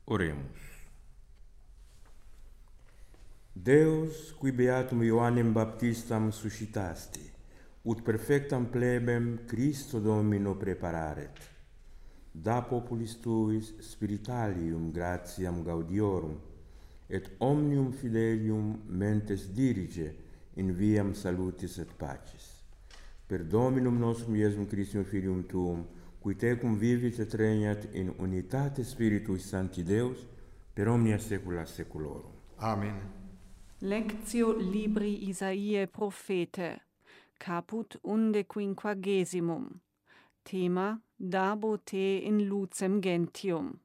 Oremus. Deus, qui beatum Ioannem Baptistam suscitasti, ut perfectam plebem Christo Domino prepararet, da populis tuis spiritalium gratiam gaudiorum, et omnium fidelium mentes dirige in viam salutis et pacis. Per Dominum nostrum Iesum Christum Filium Tuum, qui tecum vivit et regnat in unitate Spiritus Sancti Deus, per omnia saecula saeculorum. Amen. Lectio libri Isaiae Prophete, caput 15. Thema: Dabo te in lucem gentium.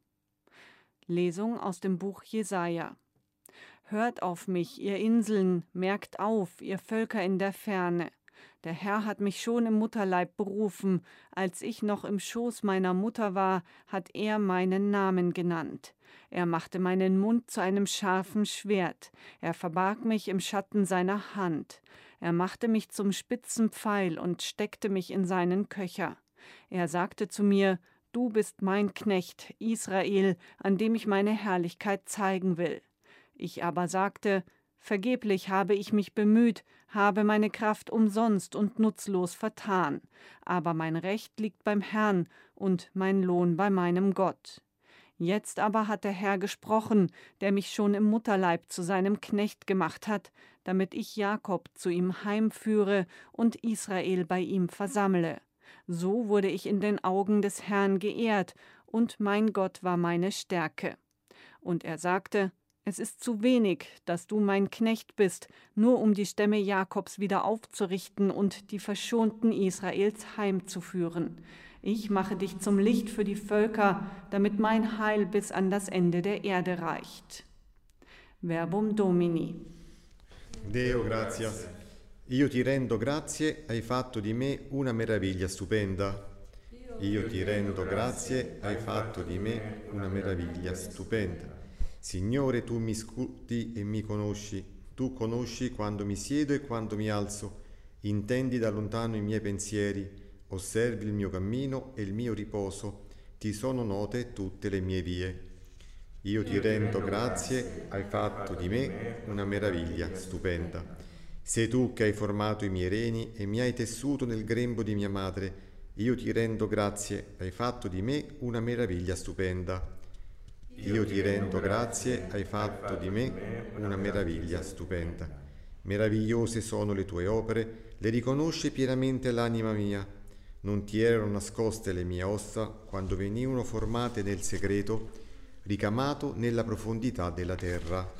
Lesung aus dem Buch Jesaja. Hört auf mich, ihr Inseln, merkt auf, ihr Völker in der Ferne. Der Herr hat mich schon im Mutterleib berufen, als ich noch im Schoß meiner Mutter war, hat er meinen Namen genannt. Er machte meinen Mund zu einem scharfen Schwert, er verbarg mich im Schatten seiner Hand. Er machte mich zum spitzen Pfeil und steckte mich in seinen Köcher. Er sagte zu mir: Du bist mein Knecht, Israel, an dem ich meine Herrlichkeit zeigen will. Ich aber sagte: Vergeblich habe ich mich bemüht, habe meine Kraft umsonst und nutzlos vertan. Aber mein Recht liegt beim Herrn und mein Lohn bei meinem Gott. Jetzt aber hat der Herr gesprochen, der mich schon im Mutterleib zu seinem Knecht gemacht hat, damit ich Jakob zu ihm heimführe und Israel bei ihm versammle. So wurde ich in den Augen des Herrn geehrt, und mein Gott war meine Stärke. Und er sagte: Es ist zu wenig, dass du mein Knecht bist, nur um die Stämme Jakobs wieder aufzurichten und die Verschonten Israels heimzuführen. Ich mache dich zum Licht für die Völker, damit mein Heil bis an das Ende der Erde reicht. Verbum Domini. Deo gratias. Io ti rendo grazie, hai fatto di me una meraviglia stupenda. Io ti rendo grazie, hai fatto di me una meraviglia stupenda. Signore, tu mi scruti e mi conosci, tu conosci quando mi siedo e quando mi alzo, intendi da lontano i miei pensieri, osservi il mio cammino e il mio riposo, ti sono note tutte le mie vie. Io ti rendo grazie, hai fatto di me una meraviglia stupenda. Sei tu che hai formato i miei reni e mi hai tessuto nel grembo di mia madre. Io ti rendo grazie, hai fatto di me una meraviglia stupenda. Io ti rendo grazie, hai fatto di me una meraviglia stupenda. Meravigliose sono le tue opere, le riconosce pienamente l'anima mia. Non ti erano nascoste le mie ossa quando venivano formate nel segreto, ricamato nella profondità della terra.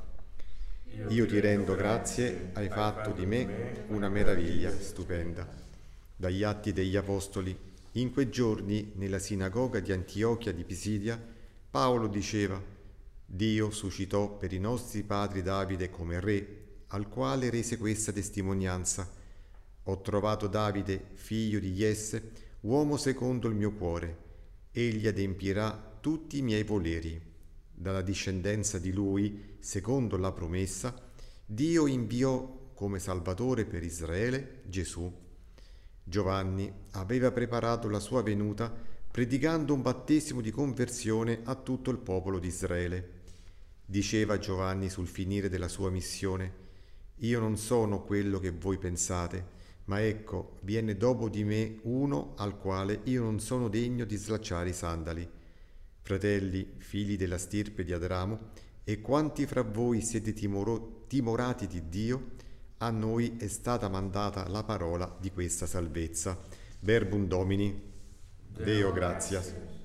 Io ti rendo grazie, hai fatto di me una meraviglia stupenda. Dagli Atti degli Apostoli, in quei giorni nella sinagoga di Antiochia di Pisidia, Paolo diceva: Dio suscitò per i nostri padri Davide come re, al quale rese questa testimonianza: ho trovato Davide, figlio di Jesse, uomo secondo il mio cuore. Egli adempirà tutti i miei voleri. Dalla discendenza di lui, secondo la promessa, Dio inviò come Salvatore per Israele Gesù. Giovanni aveva preparato la sua venuta predicando un battesimo di conversione a tutto il popolo di Israele. Diceva Giovanni sul finire della sua missione: Io non sono quello che voi pensate, ma ecco, viene dopo di me uno al quale io non sono degno di slacciare i sandali. Fratelli, figli della stirpe di Adramo, e quanti fra voi siete timorati di Dio, a noi è stata mandata la parola di questa salvezza. Verbum Domini. Deo gratias.